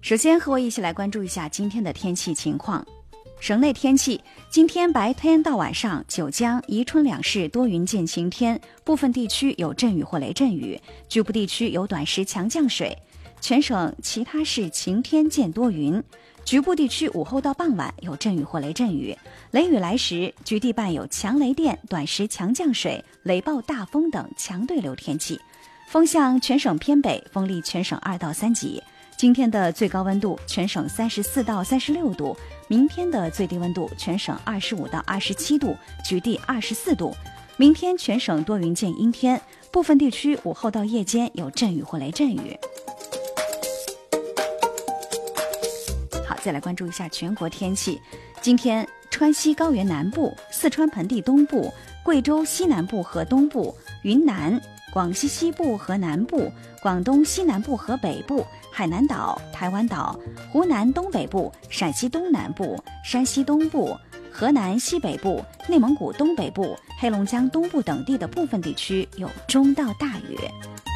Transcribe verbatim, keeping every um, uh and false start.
首先和我一起来关注一下今天的天气情况。省内天气，今天白天到晚上，九江、宜春两市多云见晴天，部分地区有阵雨或雷阵雨，局部地区有短时强降水。全省其他市晴天见多云，局部地区午后到傍晚有阵雨或雷阵雨，雷雨来时，局地伴有强雷电、短时强降水、雷暴大风等强对流天气。风向全省偏北，风力全省二到三级。今天的最高温度全省三十四到三十六度，明天的最低温度全省二十五到二十七度，局地二十四度。明天全省多云见阴天，部分地区午后到夜间有阵雨或雷阵雨。好，再来关注一下全国天气。今天川西高原南部、四川盆地东部、贵州西南部和东部、云南、广西西部和南部、广东西南部和北部、海南岛、台湾岛、湖南东北部、陕西东南部、山西东部、河南西北部、内蒙古东北部、黑龙江东部等地的部分地区有中到大雨。